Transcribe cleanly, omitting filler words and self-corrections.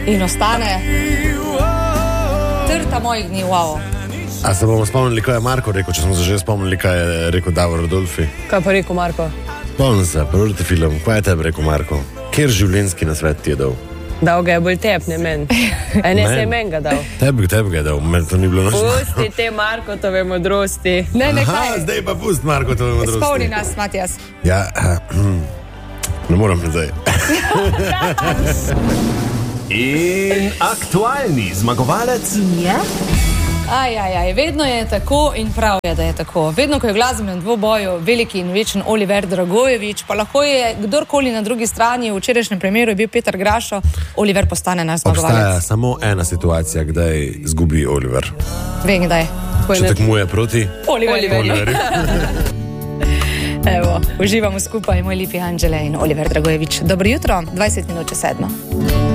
In ostane trta mojih dni, wow. A se bomo spomnili, kaj je Marko rekel, če smo se že spomnili, kaj je rekel Davor Rodolfi? Kaj pa rekel Marko? Spomnim se, prvi film, kaj je tebi rekel Marko? Kjer življenjski nasvet ti je dal? Dal ga je bolj tep, ne men. Ne, se je men ga dal. Tebi ga je dal, meni to ni bilo noč. Pusti te Markotove modrosti. Ne, Aha, kaj. zdaj pa pusti Markotove modrosti. Spomni nas, Matijas. Ja, ne moram zdaj. In aktualni zmagovalec je... Vedno je tako in prav je, da je tako. Vedno, ko je v glasbenem dvoboju veliki in večen Oliver Dragojević, pa lahko je kdorkoli na drugi strani, v včerajšnjem primeru je bil Petar Grašo, Oliver postane naš zmagovalec. Obstaja samo ena situacija, kdaj izgubi Oliver. Vem, kdaj. Če tekmuje proti Oliverju. Evo, uživamo skupaj, moj lipi Anđele in Oliver Dragojević. Dobro jutro, 20 minut čez 7.